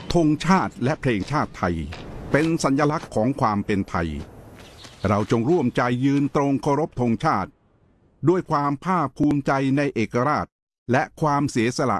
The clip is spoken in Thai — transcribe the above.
ธงชาติและเพลงชาติไทยเป็นสัญลักษณ์ของความเป็นไทยเราจงร่วมใจยืนตรงเคารพธงชาติด้วยความภาคภูมิใจในเอกราชและความเสียสละ